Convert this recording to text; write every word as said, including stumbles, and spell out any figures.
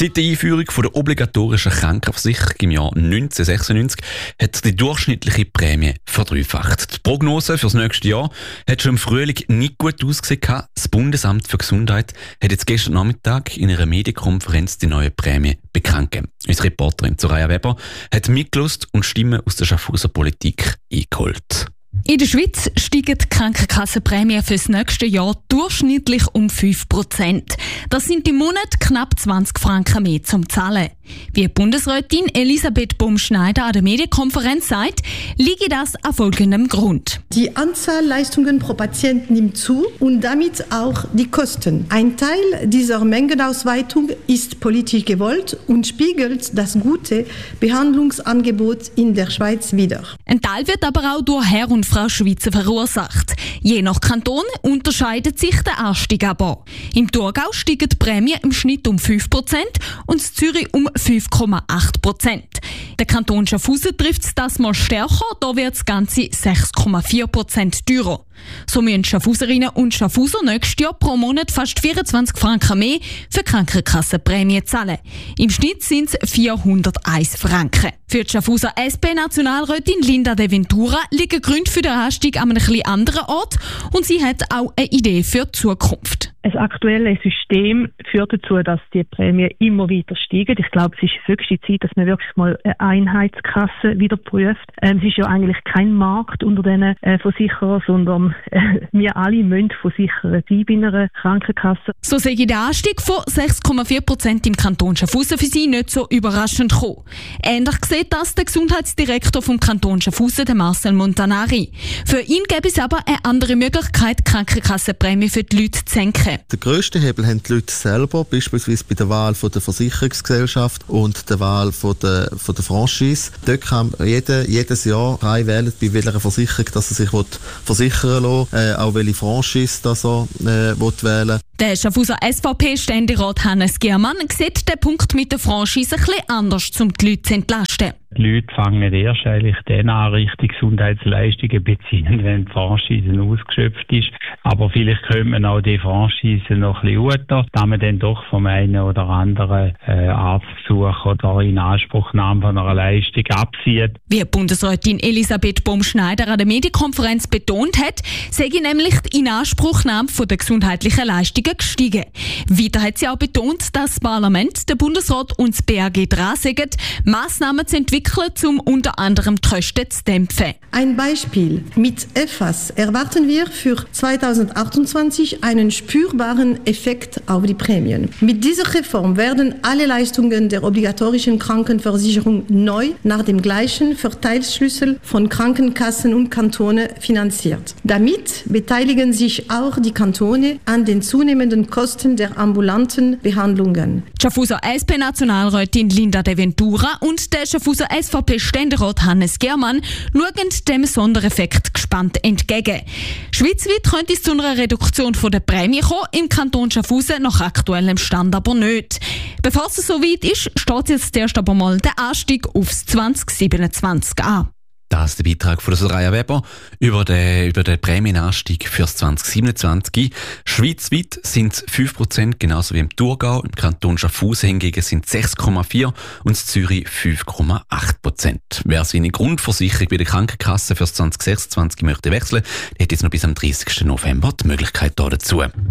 Seit der Einführung der obligatorischen Krankenversicherung im Jahr neunzehnhundertsechsundneunzig hat sich die durchschnittliche Prämie verdreifacht. Die Prognose für das nächste Jahr hat schon im Frühling nicht gut ausgesehen. Das Bundesamt für Gesundheit hat jetzt gestern Nachmittag in einer Medienkonferenz die neue Prämie bekannt gegeben. Unsere Reporterin Soraya Weber hat mitgelost und Stimmen aus der Schaffhauser Politik eingeholt. In der Schweiz steigen die Krankenkassenprämien für das nächste Jahr durchschnittlich um fünf Prozent. Das sind im Monat knapp zwanzig Franken mehr zum Zahlen. Wie Bundesrätin Elisabeth Baum-Schneider an der Medienkonferenz sagt, liege das an folgendem Grund. Die Anzahl Leistungen pro Patient nimmt zu und damit auch die Kosten. Ein Teil dieser Mengenausweitung ist politisch gewollt und spiegelt das gute Behandlungsangebot in der Schweiz wider. Ein Teil wird aber auch durch Herr und Frau Schweizer verursacht. Je nach Kanton unterscheidet sich der Anstieg aber. Im Thurgau steigen die Prämien im Schnitt um fünf Prozent und in Zürich um fünf Komma acht Prozent. Der Kanton Schaffhausen trifft es das mal stärker, da wird das Ganze sechs Komma vier Prozent teurer. So müssen Schaffhauserinnen und Schaffhauser nächstes Jahr pro Monat fast vierundzwanzig Franken mehr für Krankenkassenprämie zahlen. Im Schnitt sind es vierhunderteins Franken. Für die Schaffhauser S P-Nationalrätin Linda De Ventura liegen Gründe für den Anstieg an einem etwas anderen Ort und sie hat auch eine Idee für die Zukunft. Das aktuelle System führt dazu, dass die Prämien immer weiter steigen. Ich glaube, es ist höchste Zeit, dass man wirklich mal eine Einheitskasse wieder prüft. Ähm, es ist ja eigentlich kein Markt unter diesen äh, Versicherern, sondern äh, wir alle müssen versichert sein bei einer Krankenkasse. So sehe ich den Anstieg von sechs Komma vier Prozent im Kanton Schaffhausen für Sie nicht so überraschend kommen. Ähnlich sieht das der Gesundheitsdirektor vom Kanton Schaffhausen, der Marcel Montanari. Für ihn gäbe es aber eine andere Möglichkeit, die Krankenkassenprämie für die Leute zu senken. Den grössten Hebel haben die Leute selber, beispielsweise bei der Wahl von der Versicherungsgesellschaft und der Wahl von der, von der Franchise. Dort kann jeder, jedes Jahr frei wählen, bei welcher Versicherung dass er sich versichern will, äh, auch welche Franchise dass er äh, wählen will. Der Schaffhauser S V P-Ständerat Hannes Giermann sieht den Punkt mit der Franchise ein bisschen anders, um die Leute zu entlasten. Die Leute fangen erst eigentlich dann an, richtig Gesundheitsleistungen beziehen, wenn die Franchise ausgeschöpft ist. Aber vielleicht könnte man auch die Franchise noch ein bisschen unter, da man dann doch vom einen oder anderen äh, Arztbesuch oder Inanspruchnahme von einer Leistung absieht. Wie Bundesrätin Elisabeth Baum-Schneider an der Medienkonferenz betont hat, sei nämlich die Inanspruchnahme von der gesundheitlichen Leistungen gestiegen. Weiter hat sie auch betont, dass das Parlament, der Bundesrat und das B A G dran sind, Massnahmen zu entwickeln, um unter anderem die Kosten zu dämpfen. Ein Beispiel. Mit E F A S erwarten wir für zweitausendachtundzwanzig einen spürbaren Effekt auf die Prämien. Mit dieser Reform werden alle Leistungen der obligatorischen Krankenversicherung neu nach dem gleichen Verteilschlüssel von Krankenkassen und Kantone finanziert. Damit beteiligen sich auch die Kantone an den zunehmenden Kosten der ambulanten Behandlungen. Die Schaffhauser S P-Nationalrätin Linda De Ventura und der Schaffhauser S V P-Ständerat Hannes Giermann schauen dem Sondereffekt gespannt entgegen. Schweizweit könnte es zu einer Reduktion der Prämie kommen, im Kanton Schaffhausen nach aktuellem Stand aber nicht. Bevor es so weit ist, steht jetzt erst aber mal der Anstieg aufs zwanzig siebenundzwanzig an. Das ist der Beitrag von Soraya Weber über den, über den Prämienanstieg für das zwanzig siebenundzwanzig. Schweizweit sind es fünf Prozent, genauso wie im Thurgau. Im Kanton Schaffhausen hingegen sind es sechs Komma vier Prozent und in Zürich fünf Komma acht Prozent. Wer seine Grundversicherung bei der Krankenkasse für das zwanzig sechsundzwanzig möchte wechseln, der hat jetzt noch bis am dreißigsten November die Möglichkeit dazu.